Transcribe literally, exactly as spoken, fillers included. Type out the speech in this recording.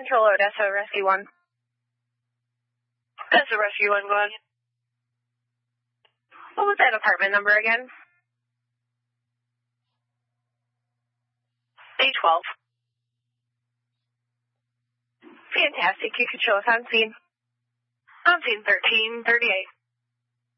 Central Odessa Rescue one. Odessa Rescue one, go ahead. What was that apartment number again? A twelve. Fantastic. You could show us on scene. On scene thirteen thirty-eight.